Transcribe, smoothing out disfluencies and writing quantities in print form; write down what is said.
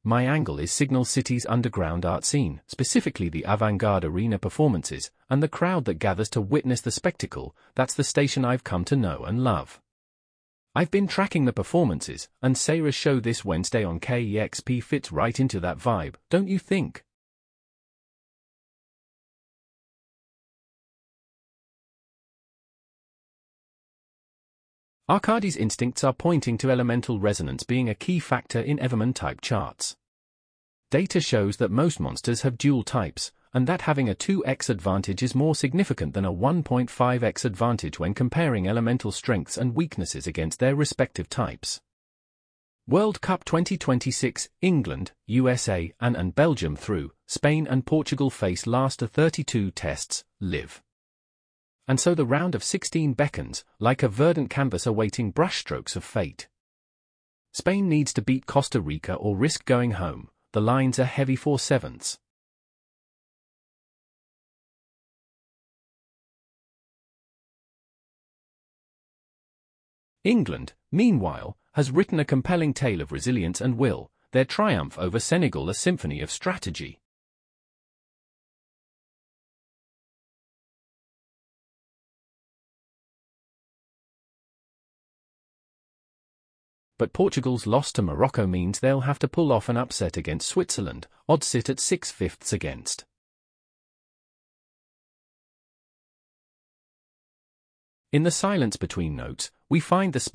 My angle is Signal City's underground art scene, specifically the avant-garde arena performances, and the crowd that gathers to witness the spectacle. That's the station I've come to know and love. I've been tracking the performances, and Sarah's show this Wednesday on KEXP fits right into that vibe, don't you think? Arcadi's instincts are pointing to elemental resonance being a key factor in Everman-type charts. Data shows that most monsters have dual types, and that having a 2x advantage is more significant than a 1.5x advantage when comparing elemental strengths and weaknesses against their respective types. World Cup 2026, England, USA, and Belgium through, Spain and Portugal face last to 32 tests, live. And so the round of 16 beckons, like a verdant canvas awaiting brushstrokes of fate. Spain needs to beat Costa Rica or risk going home. The lines are heavy for sevenths. England, meanwhile, has written a compelling tale of resilience and will, their triumph over Senegal a symphony of strategy. But Portugal's loss to Morocco means they'll have to pull off an upset against Switzerland, odds sit at 6/5 against. In the silence between notes, we find the